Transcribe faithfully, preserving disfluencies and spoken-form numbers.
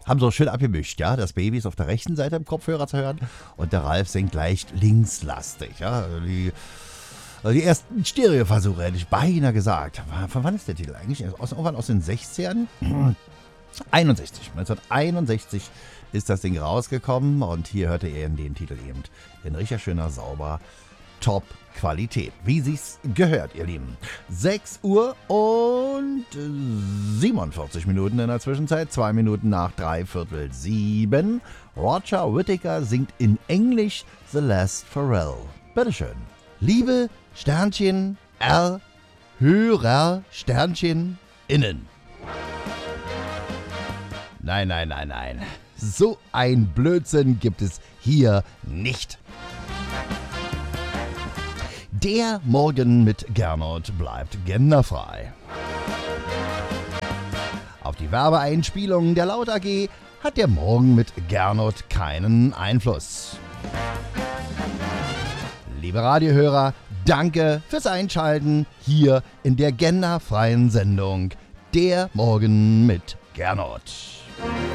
Haben so schön abgemischt, ja. Das Baby ist auf der rechten Seite im Kopfhörer zu hören und der Ralf singt leicht linkslastig, ja. Die, die ersten Stereoversuche hätte ich beinahe gesagt. Von wann ist der Titel eigentlich? Aus, irgendwann aus den sechzigern? einundsechzig. neunzehnhunderteinundsechzig ist das Ding rausgekommen und hier hörte er in den Titel eben in richtig schöner, sauber, Top-Qualität. Wie sich's gehört, ihr Lieben. sechs Uhr und siebenundvierzig Minuten in der Zwischenzeit. Zwei Minuten nach drei Viertel sieben. Roger Whittaker singt in Englisch The Last Pharrell. Bitteschön. Liebe Sternchen R, Hörer Sternchen innen. Nein, nein, nein, nein. So ein Blödsinn gibt es hier nicht. Der Morgen mit Gernot bleibt genderfrei. Auf die Werbeeinspielungen der Laut A G hat der Morgen mit Gernot keinen Einfluss. Liebe Radiohörer, danke fürs Einschalten hier in der genderfreien Sendung Der Morgen mit Gernot.